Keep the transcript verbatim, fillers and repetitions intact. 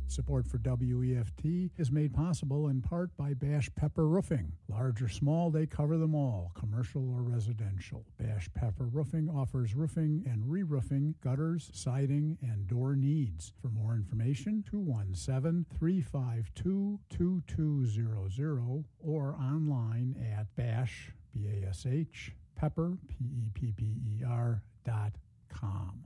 Support for W E F T is made possible in part by Bash Pepper Roofing. Large or small, they cover them all, commercial or residential. Bash Pepper Roofing offers roofing and re-roofing, gutters, siding, and door needs. For more information, two one seven, three five two, two two zero zero or online at bash, B A S H, pepper, P E P P E R, dot com.